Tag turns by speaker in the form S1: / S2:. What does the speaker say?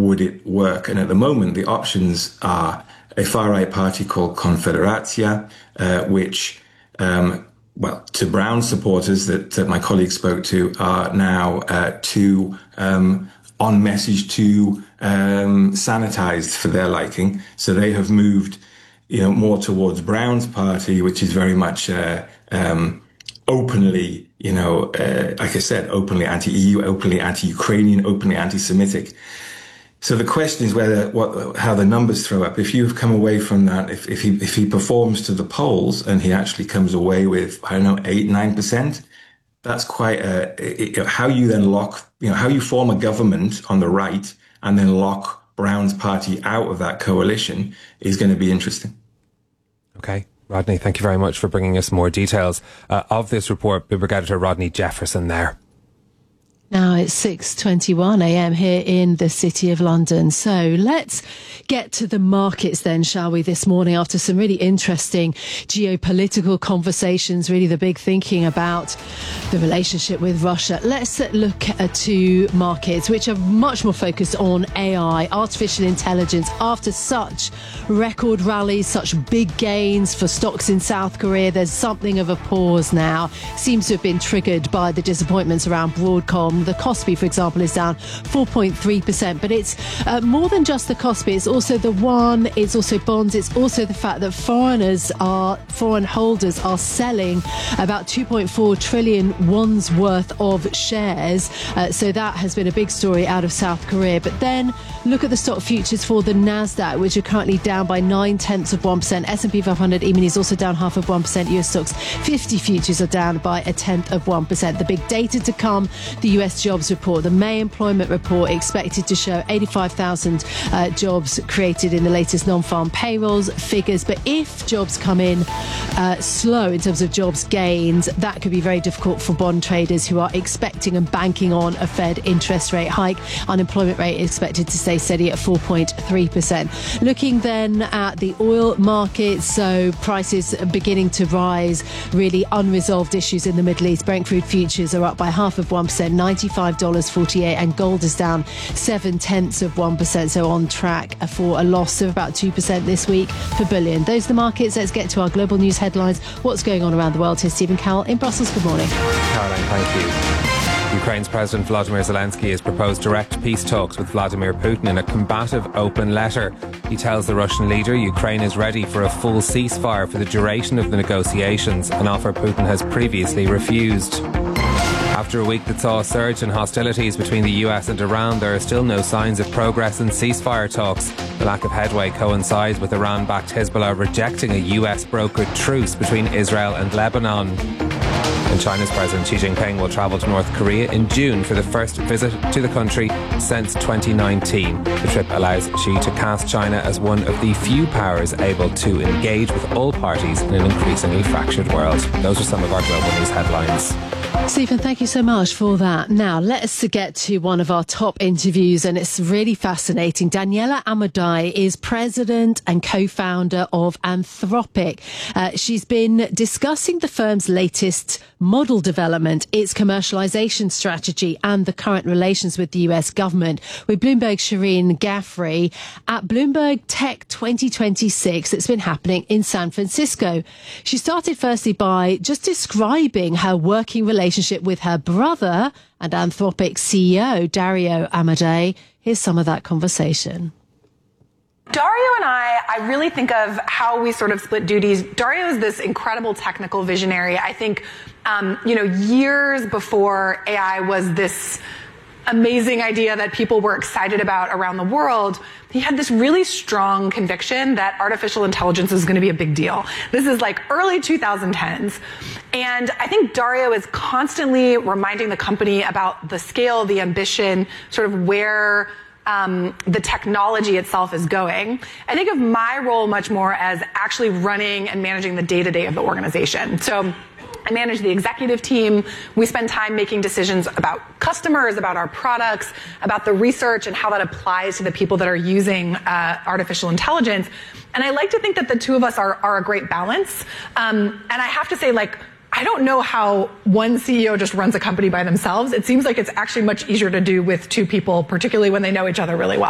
S1: would it work? And at the moment, the options are a far-right party called Confederatia, which, to Brown supporters that my colleague spoke to, are now too on message, too sanitized for their liking. So they have moved, more towards Brown's party, which is very much openly, like I said, openly anti-EU, openly anti-Ukrainian, openly anti-Semitic. So the question is how the numbers throw up. If you've come away from that, if he performs to the polls and he actually comes away with, 8-9%, that's quite how you then how you form a government on the right and then lock Brown's party out of that coalition is going to be interesting.
S2: Okay. Rodney, thank you very much for bringing us more details of this report. Bloomberg editor Rodney Jefferson there.
S3: Now it's 6:21 a.m. here in the City of London. So let's get to the markets then, shall we, this morning after some really interesting geopolitical conversations, really the big thinking about the relationship with Russia. Let's look at two markets which are much more focused on AI, artificial intelligence, after such record rallies, such big gains for stocks in South Korea. There's something of a pause now. Seems to have been triggered by the disappointments around Broadcom. The Kospi, for example, is down 4.3%. But it's more than just the Kospi. It's also the won. It's also bonds. It's also the fact that foreign holders are selling about 2.4 trillion won's worth of shares. So that has been a big story out of South Korea. But then look at the stock futures for the Nasdaq, which are currently down by 0.9%. S&P 500 E-mini is also down 0.5%. US stocks 50 futures are down by 0.1%. The big data to come, the US jobs report, the May employment report, expected to show 85,000 jobs created in the latest non-farm payrolls figures. But if jobs come in slow in terms of jobs gains, that could be very difficult for bond traders who are expecting and banking on a Fed interest rate hike. Unemployment rate is expected to stay steady at 4.3%. Looking then at the oil market, so prices are beginning to rise, really unresolved issues in the Middle East. Brent crude futures are up by 0.5%, $95.48, and gold is down 0.7%, so on track for a loss of about 2% this week per billion. Those are the markets. Let's get to our global news headlines. What's going on around the world? Here's Stephen Carroll in Brussels. Good morning.
S2: Caroline, thank you. Ukraine's President Volodymyr Zelensky has proposed direct peace talks with Vladimir Putin in a combative open letter. He tells the Russian leader Ukraine is ready for a full ceasefire for the duration of the negotiations, an offer Putin has previously refused. After a week that saw a surge in hostilities between the US and Iran, there are still no signs of progress in ceasefire talks. The lack of headway coincides with Iran-backed Hezbollah rejecting a US-brokered truce between Israel and Lebanon. And China's President Xi Jinping will travel to North Korea in June for the first visit to the country since 2019. The trip allows Xi to cast China as one of the few powers able to engage with all parties in an increasingly fractured world. Those are some of our global news headlines.
S3: Stephen, thank you so much for that. Now, let's get to one of our top interviews, and it's really fascinating. Daniela Amodei is president and co-founder of Anthropic. She's been discussing the firm's latest model development, its commercialization strategy, and the current relations with the US government with Bloomberg's Shireen Ghaffari at Bloomberg Tech 2026 that's been happening in San Francisco. She started firstly by just describing her working relationship with her brother and Anthropic CEO, Dario Amodei. Here's some of that conversation.
S4: Dario and I really think of how we sort of split duties. Dario is this incredible technical visionary. I think, years before AI was this amazing idea that people were excited about around the world, he had this really strong conviction that artificial intelligence is going to be a big deal. This is like early 2010s. And I think Dario is constantly reminding the company about the scale, the ambition, sort of where the technology itself is going. I think of my role much more as actually running and managing the day-to-day of the organization. So I manage the executive team. We spend time making decisions about customers, about our products, about the research and how that applies to the people that are using artificial intelligence. And I like to think that the two of us are a great balance. And I have to say, I don't know how one CEO just runs a company by themselves. It seems like it's actually much easier to do with two people, particularly when they know each other really well.